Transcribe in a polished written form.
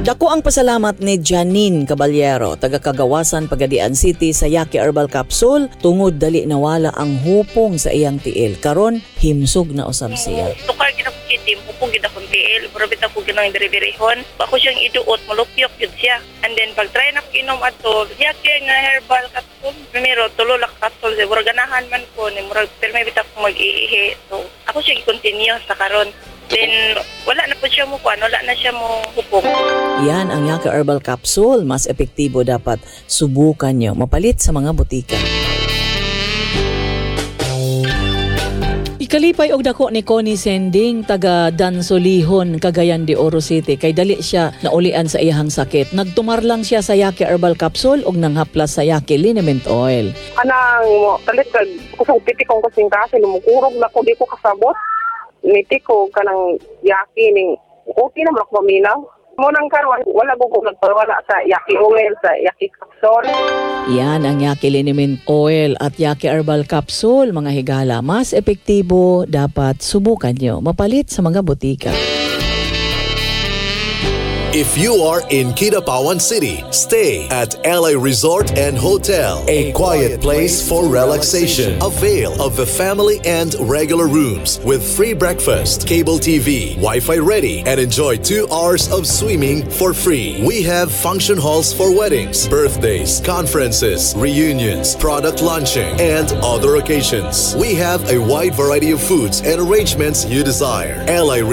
Dako ang pasalamat ni Janine Caballero, taga-Kagawasan, Pagadian City sa Yaki Herbal Capsule tungod dali nawala ang hupong sa iyang tiil. Karon himsog na usab siya. Tukar gid ako kitim, hupong gid akong tiil, pero bitaw ko ginang diri-dirihon. Ako siyang iduot, malupyok gid siya. And then pag try na ko inom ato, Yaki nga herbal capsule. Primero tulo la capsule, murag ganahan man ko ni murag pero may bitaw ko mag-iihi. So ako siya i-continue sa karon. Then, wala na po siya mo kuan, wala na siya mo hupong. Yan ang Yaki Herbal Capsule. Mas epektibo, dapat subukan nyo. Mapalit sa mga butika. Ikalipay og dako ni Connie Sending, taga Dansolihon, Cagayan de Oro City. Kay dali siya naulian sa iyang sakit. Nagtumar lang siya sa Yaki Herbal Capsule og nanghaplas sa Yaki Liniment Oil. Anang mo, talit ka, kusang piti kong kasing kasi, lumukurog na ko, di ko kasabot. Niti ko kanang Yaki ning okay naman ako maminaw. Munang karon wala ko nagpawala sa Yaki oil, sa Yaki capsule. Yan ang Yaki Liniment Oil at Yaki Herbal Capsule, mga higala. Mas epektibo, dapat subukan nyo. Mapalit sa mga butika. If you are in Kidapawan City, stay at LA Resort and Hotel, a quiet place for relaxation. Avail of the family and regular rooms with free breakfast, cable TV, Wi-Fi ready, and enjoy 2 hours of swimming for free. We have function halls for weddings, birthdays, conferences, reunions, product launching, and other occasions. We have a wide variety of foods and arrangements you desire. LA